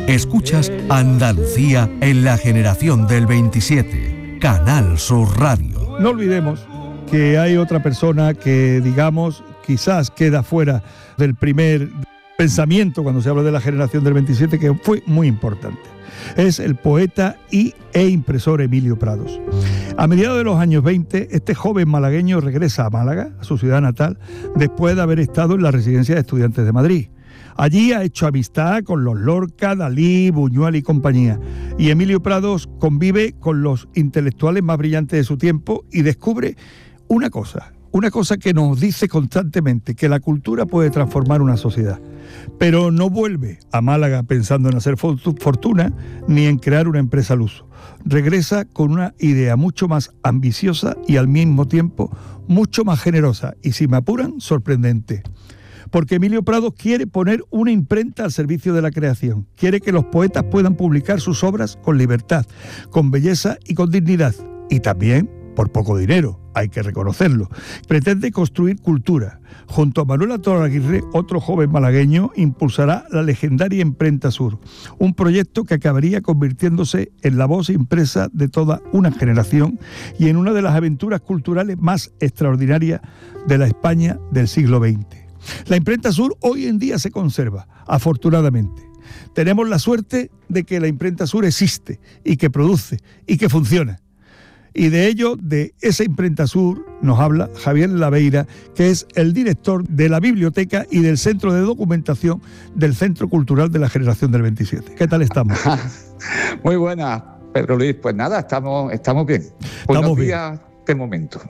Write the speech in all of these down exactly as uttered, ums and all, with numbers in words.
Escuchas Andalucía en la generación del veintisiete, Canal Sur Radio. No olvidemos que hay otra persona que, digamos, quizás queda fuera del primer pensamiento cuando se habla de la generación del veintisiete, que fue muy importante. Es el poeta y, e impresor Emilio Prados. A mediados de los años veinte, este joven malagueño regresa a Málaga, a su ciudad natal, después de haber estado en la Residencia de Estudiantes de Madrid. Allí ha hecho amistad con los Lorca, Dalí, Buñuel y compañía. Y Emilio Prados convive con los intelectuales más brillantes de su tiempo y descubre una cosa, una cosa que nos dice constantemente, que la cultura puede transformar una sociedad. Pero no vuelve a Málaga pensando en hacer fortuna ni en crear una empresa al uso. Regresa con una idea mucho más ambiciosa y al mismo tiempo mucho más generosa y, si me apuran, sorprendente. Porque Emilio Prados quiere poner una imprenta al servicio de la creación. Quiere que los poetas puedan publicar sus obras con libertad, con belleza y con dignidad. Y también por poco dinero, hay que reconocerlo. Pretende construir cultura. Junto a Manuel Torraguirre, otro joven malagueño, impulsará la legendaria Imprenta Sur, un proyecto que acabaría convirtiéndose en la voz impresa de toda una generación y en una de las aventuras culturales más extraordinarias de la España del siglo veinte. La Imprenta Sur hoy en día se conserva, afortunadamente. Tenemos la suerte de que la Imprenta Sur existe y que produce y que funciona. Y de ello, de esa Imprenta Sur, nos habla Javier Laveira, que es el director de la biblioteca y del centro de documentación del Centro Cultural de la Generación del veintisiete. ¿Qué tal estamos? Muy buenas, Pedro Luis. Pues nada, estamos, estamos bien. Buenos estamos días. Bien. De momento.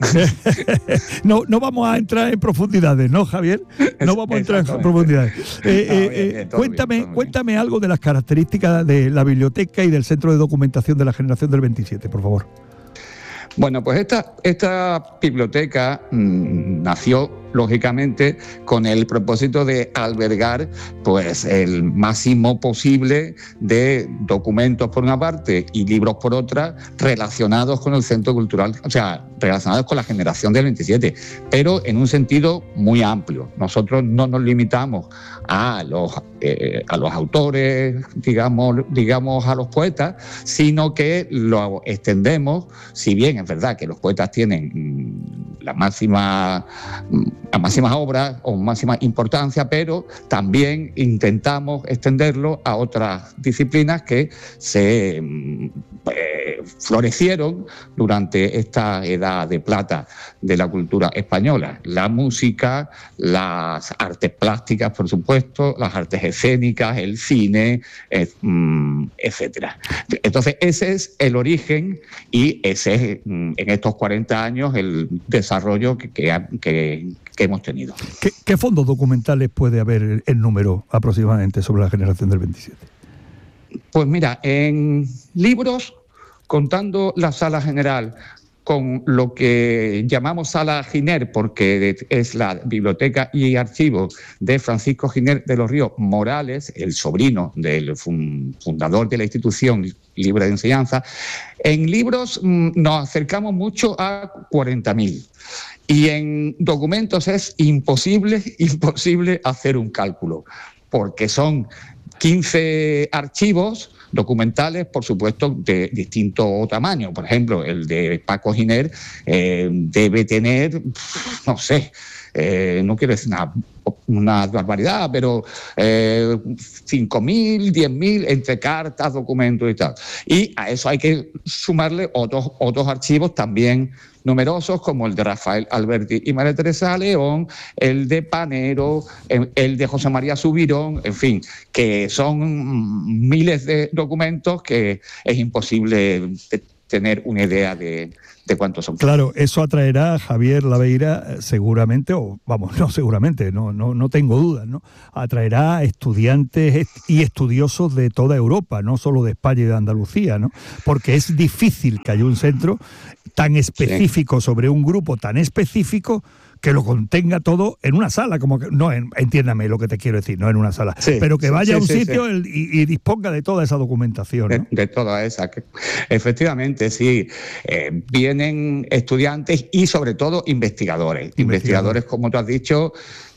no, no vamos a entrar en profundidades, ¿no, Javier? No vamos a entrar en profundidades. Eh, eh, bien, bien, cuéntame, bien, cuéntame algo de las características de la biblioteca y del Centro de Documentación de la Generación del veintisiete, por favor. Bueno, pues esta, esta biblioteca mmm, nació lógicamente con el propósito de albergar pues el máximo posible de documentos por una parte y libros por otra relacionados con el centro cultural, o sea, relacionados con la generación del veintisiete, pero en un sentido muy amplio. Nosotros no nos limitamos a los, eh, a los autores, digamos, digamos a los poetas, sino que lo extendemos, si bien es verdad que los poetas tienen mmm, la máxima las máximas obras o máxima importancia, pero también intentamos extenderlo a otras disciplinas que se eh, florecieron durante esta edad de plata de la cultura española. La música, las artes plásticas, por supuesto, las artes escénicas, el cine, eh, etcétera. Entonces, ese es el origen y ese es, en estos cuarenta años, el desarrollo que, que, que que hemos tenido. ¿Qué, ¿Qué fondos documentales puede haber en número aproximadamente sobre la generación del veintisiete? Pues mira, en libros, contando la sala general con lo que llamamos Sala Giner, porque es la biblioteca y archivo de Francisco Giner de los Ríos Morales, el sobrino del fundador de la institución libre de enseñanza, en libros nos acercamos mucho a cuarenta mil. Y en documentos es imposible, imposible hacer un cálculo, porque son quince archivos documentales, por supuesto, de distinto tamaño. Por ejemplo, el de Paco Giner eh, debe tener, no sé, eh, no quiero decir una, una barbaridad, pero eh, cinco mil, diez mil entre cartas, documentos y tal. Y a eso hay que sumarle otros, otros archivos también numerosos, como el de Rafael Alberti y María Teresa León, el de Panero, el de José María Subirón, en fin, que son miles de documentos que es imposible tener una idea de, de cuántos son. Claro, eso atraerá a Javier Laveira seguramente, o vamos, no seguramente, no, no, no tengo dudas, ¿no? Atraerá a estudiantes y estudiosos de toda Europa, no solo de España y de Andalucía, ¿no? Porque es difícil que haya un centro tan específico, sí, sobre un grupo tan específico, que lo contenga todo en una sala, como que, no, en, entiéndame lo que te quiero decir, no en una sala, sí, pero que vaya sí, a un sí, sitio sí. El, y, y disponga de toda esa documentación, ¿no? De, de toda esa. Efectivamente, sí. Eh, vienen estudiantes y sobre todo investigadores. Investigadores, investigadores como tú has dicho,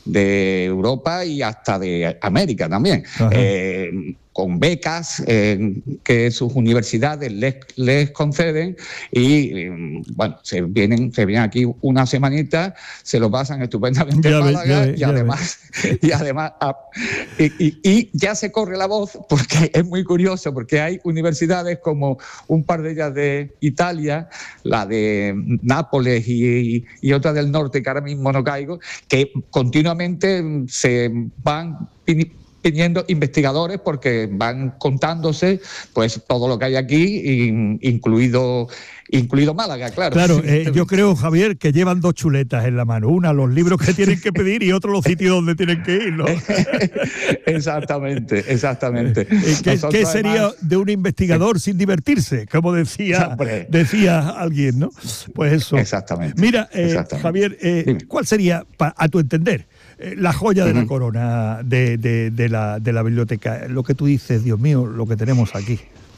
de Europa y hasta de América también, eh, con becas eh, que sus universidades les, les conceden y, eh, bueno, se vienen, se vienen aquí una semanita, se lo pasan estupendamente en Málaga y, además, y además a, y, y, y ya se corre la voz, porque es muy curioso, porque hay universidades como un par de ellas de Italia, la de Nápoles y, y otra del norte, que ahora mismo no caigo, que continuamente se van viniendo investigadores porque van contándose pues todo lo que hay aquí, incluido incluido Málaga, claro. Claro, eh, yo creo, Javier, que llevan dos chuletas en la mano. Una, los libros que tienen que pedir, y otro, los sitios donde tienen que ir, ¿no? Exactamente, exactamente. ¿Qué, ¿qué sería además de un investigador sin divertirse? Como decía, decía alguien, ¿no? Pues eso. Exactamente. Mira, eh, exactamente. Javier, eh, ¿cuál sería, a tu entender, la joya de la corona de, de, de, la, de la biblioteca? Lo que tú dices, Dios mío, lo que tenemos aquí.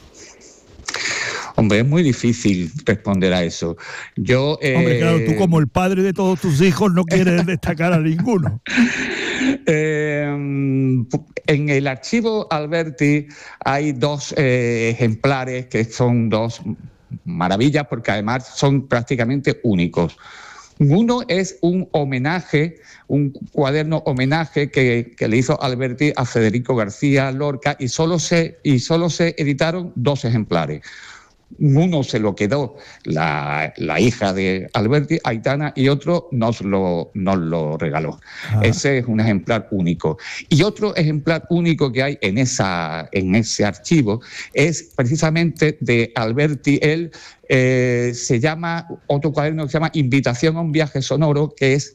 Hombre, es muy difícil responder a eso. Yo, eh... Hombre, claro, tú como el padre de todos tus hijos no quieres destacar a ninguno. Eh, en el archivo Alberti hay dos eh, ejemplares que son dos maravillas, porque además son prácticamente únicos. Uno es un homenaje, un cuaderno homenaje que, que le hizo Alberti a Federico García Lorca, y solo se, y solo se editaron dos ejemplares. Uno se lo quedó la, la hija de Alberti, Aitana, y otro nos lo, nos lo regaló. Ah. Ese es un ejemplar único. Y otro ejemplar único que hay en, esa, en ese archivo es precisamente de Alberti. Él eh, se llama, otro cuaderno que se llama Invitación a un viaje sonoro, que es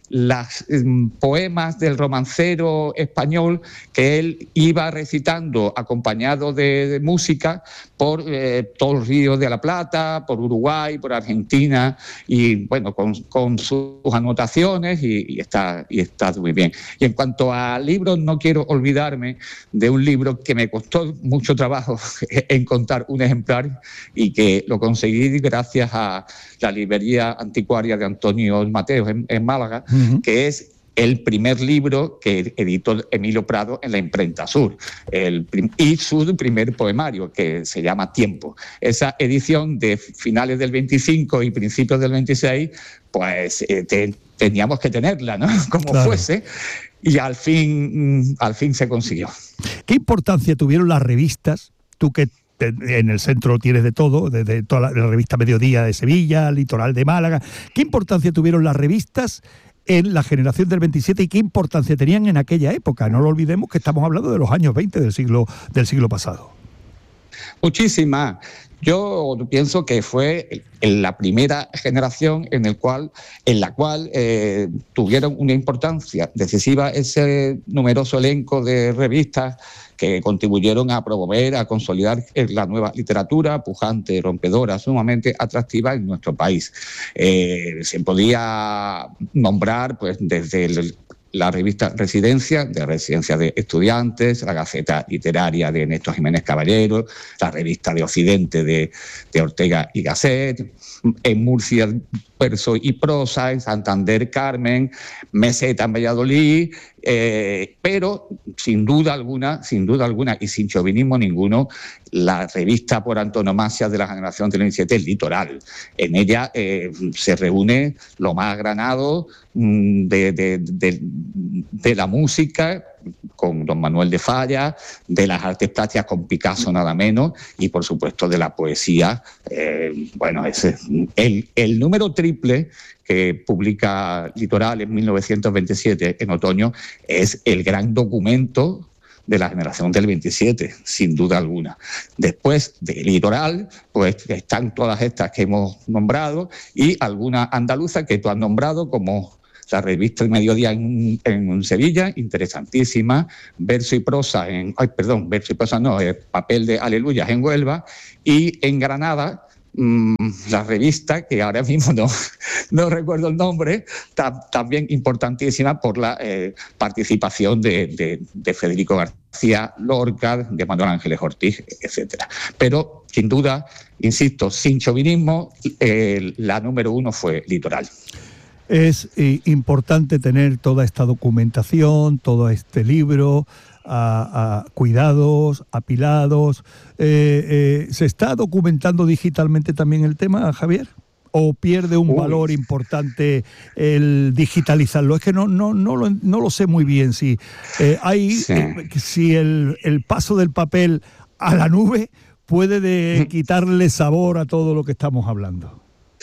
los eh, poemas del romancero español que él iba recitando acompañado de, de música por eh, todos los ríos de la Plata, por Uruguay, por Argentina, y bueno, con, con sus anotaciones, y, y, está, y está muy bien. Y en cuanto a libros, no quiero olvidarme de un libro que me costó mucho trabajo encontrar un ejemplar, y que lo conseguí gracias a la librería anticuaria de Antonio Mateos en, en Málaga, uh-huh. que es el primer libro que editó Emilio Prado en la Imprenta Sur, el prim- y su primer poemario, que se llama Tiempo. Esa edición de finales del veinticinco y principios del veintiséis, pues eh, te, teníamos que tenerla, ¿no? Como claro. fuese, y al fin, al fin se consiguió. ¿Qué importancia tuvieron las revistas? Tú que en el centro tienes de todo, desde toda la, la revista Mediodía de Sevilla, Litoral de Málaga. ¿Qué importancia tuvieron las revistas en la generación del veintisiete y qué importancia tenían en aquella época? No lo olvidemos que estamos hablando de los años veinte del siglo, del siglo pasado. Muchísimas. Yo pienso que fue la primera generación en, el cual, en la cual eh, tuvieron una importancia decisiva ese numeroso elenco de revistas que contribuyeron a promover, a consolidar la nueva literatura, pujante, rompedora, sumamente atractiva en nuestro país. Eh, se podía nombrar pues desde el la revista Residencia, de Residencia de Estudiantes, la Gaceta Literaria de Néstor Jiménez Caballero, la revista de Occidente de, de Ortega y Gasset, en Murcia Verso y Prosa, en Santander Carmen, Meseta en Valladolid, eh, pero sin duda alguna, sin duda alguna y sin chauvinismo ninguno, la revista por antonomasia de la generación del veintisiete es Litoral. En ella eh, se reúne lo más granado mm, de, de, de, de la música, con don Manuel de Falla, de las artes plásticas con Picasso nada menos, y por supuesto de la poesía. Eh, bueno, ese, el, el número triple que publica Litoral en mil novecientos veintisiete, en otoño, es el gran documento de la generación del veintisiete, sin duda alguna. Después de Litoral, pues están todas estas que hemos nombrado y algunas andaluzas que tú has nombrado, como la revista El Mediodía en, en Sevilla, interesantísima, Verso y Prosa en, ay, perdón, Verso y Prosa no, el Papel de Aleluyas en Huelva, y en Granada, mmm, la revista, que ahora mismo no, no recuerdo el nombre, ta, también importantísima por la eh, participación de, de, de Federico García Lorca, de Manuel Ángeles Ortiz, etcétera. Pero, sin duda, insisto, sin chauvinismo, eh, la número uno fue Litoral. Es eh, importante tener toda esta documentación, todo este libro, a, a cuidados, apilados. Eh, eh, ¿Se está documentando digitalmente también el tema, Javier? ¿O pierde un Uy. valor importante el digitalizarlo? Es que no, no, no, lo, no lo sé muy bien. Si eh, hay, sí. eh, si el, el paso del papel a la nube puede de quitarle sabor a todo lo que estamos hablando.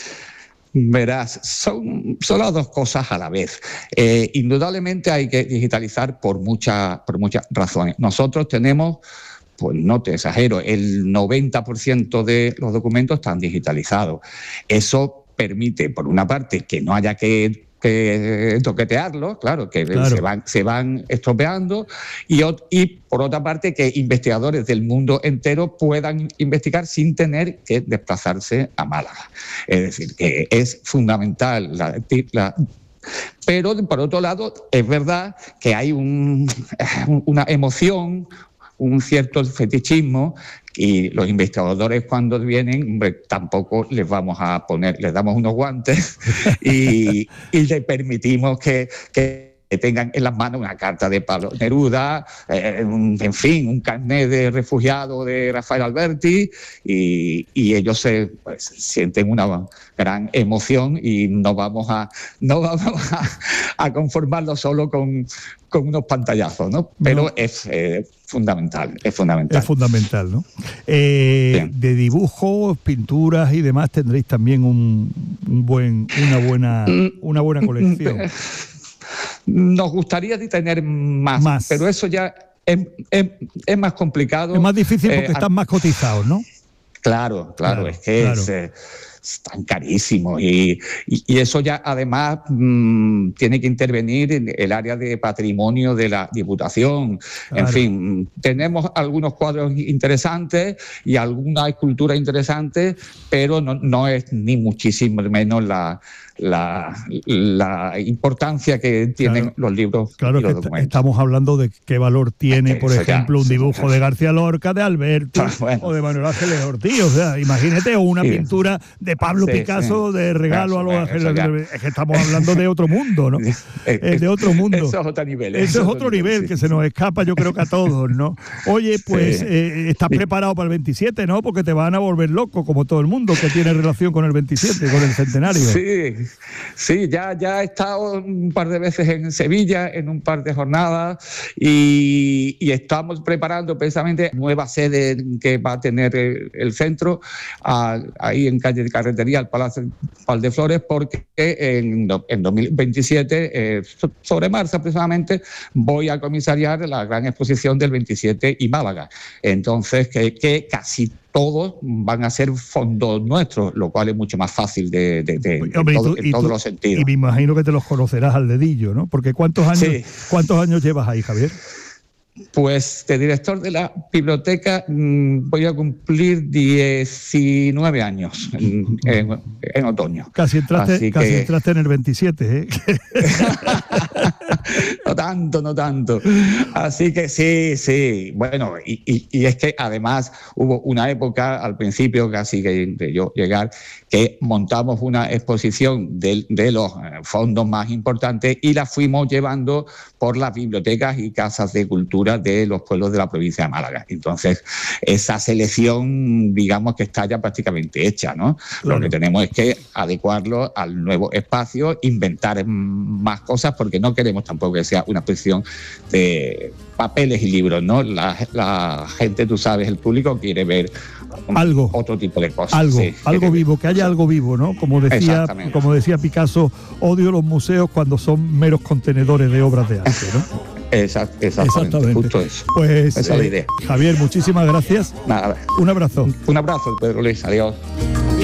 Verás, son, son las dos cosas a la vez. Eh, indudablemente hay que digitalizar por, mucha, por muchas razones. Nosotros tenemos, pues no te exagero, el noventa por ciento de los documentos están digitalizados. Eso permite, por una parte, que no haya que, que toquetearlos, claro, que claro. Se, van, se van estropeando, y, y por otra parte, que investigadores del mundo entero puedan investigar sin tener que desplazarse a Málaga. Es decir, que es fundamental la, la pero, por otro lado, es verdad que hay un, una emoción, un cierto fetichismo, y los investigadores cuando vienen, hombre, tampoco les vamos a poner, les damos unos guantes y, y les permitimos que, que tengan en las manos una carta de Pablo Neruda, eh, un, en fin, un carnet de refugiado de Rafael Alberti, y, y ellos se pues, sienten una gran emoción, y no vamos a no vamos a, a conformarlo solo con, con unos pantallazos, ¿no? Pero no. es eh, fundamental, es fundamental. Es fundamental, ¿no? Eh, de dibujos, pinturas y demás tendréis también un, un buen, una buena, una buena colección. Nos gustaría tener más, más, pero eso ya es, es, es más complicado. Es más difícil porque eh, están más cotizados, ¿no? Claro, claro, claro es que claro. es... Eh, están carísimos y, y, y eso ya además mmm, tiene que intervenir en el área de patrimonio de la Diputación. Claro. En fin, tenemos algunos cuadros interesantes y alguna escultura interesante, pero no, no es ni muchísimo menos la, la, la importancia que tienen claro. los libros claro y los que documentos. Estamos hablando de qué valor tiene, por eso ejemplo, ya, un dibujo sí, de García Lorca, de Alberti bueno. o de Manuel Ángeles Ortiz. O sea, imagínate, o una sí. pintura de Pablo sí, Picasso sí. de regalo eso, a los ángeles. Es que estamos hablando de otro mundo, ¿no? Es, es de otro mundo. Eso es otro nivel. Eso, eso es otro nivel, nivel sí. que se nos escapa, yo creo que a todos, ¿no? Oye, pues sí. eh, estás sí. preparado para el veintisiete, ¿no? Porque te van a volver loco, como todo el mundo que tiene relación con el veintisiete, con el centenario. Sí, sí, ya, ya he estado un par de veces en Sevilla, en un par de jornadas, y, y estamos preparando precisamente nueva sede que va a tener el, el centro, a, ahí en calle de Carretería, al Palacio Valdeflores, porque en, en dos mil veintisiete, eh, sobre marzo precisamente, voy a comisariar la gran exposición del veintisiete y Málaga. Entonces, que, que casi todos van a ser fondos nuestros, lo cual es mucho más fácil de, de, de, de Hombre, todo, tú, en todos tú, los sentidos. Y me imagino que te los conocerás al dedillo, ¿no? Porque ¿cuántos años, sí. ¿cuántos años llevas ahí, Javier? Pues de director de la biblioteca mmm, voy a cumplir diecinueve años en, en, en otoño. Casi entraste, casi que... entraste en el veintisiete, ¿eh? No tanto, no tanto. Así que sí, sí. Bueno, y, y, y es que además hubo una época al principio, casi que de yo llegar, que montamos una exposición de, de los fondos más importantes y la fuimos llevando por las bibliotecas y casas de cultura de los pueblos de la provincia de Málaga. Entonces, esa selección, digamos que está ya prácticamente hecha, ¿no? Claro. Lo que tenemos es que adecuarlo al nuevo espacio, inventar más cosas, porque no queremos tampoco que sea una exposición de papeles y libros, ¿no? La, la gente, tú sabes, el público quiere ver algo, otro tipo de cosas. Algo, sí, algo vivo, que haya algo vivo, ¿no? Como decía, como decía Picasso, odio los museos cuando son meros contenedores de obras de arte, ¿no? Exact, exactamente, exactamente, justo eso. Pues, esa es la idea. Javier, muchísimas gracias. Nada, un abrazo. Un abrazo, Pedro Luis, adiós.